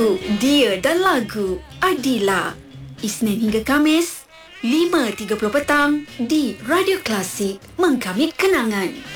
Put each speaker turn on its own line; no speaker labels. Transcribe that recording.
Aku, Dia dan Lagu Adila. Isnin hingga Kamis 5.30 petang di Radio Klasik. Mengkamit kenangan.